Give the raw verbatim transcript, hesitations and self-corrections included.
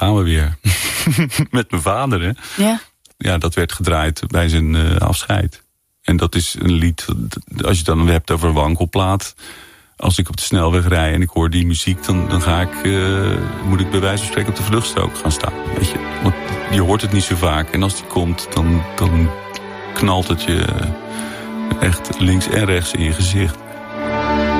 gaan we weer. Met mijn vader, hè. Ja. Ja, dat werd gedraaid bij zijn uh, afscheid. En dat is een lied, als je het dan hebt over een wankelplaat. Als ik op de snelweg rij en ik hoor die muziek, dan, dan ga ik, uh, moet ik bij wijze van spreken op de vluchtstrook gaan staan. Weet je? Want je hoort het niet zo vaak. En als die komt, dan, dan knalt het je echt links en rechts in je gezicht.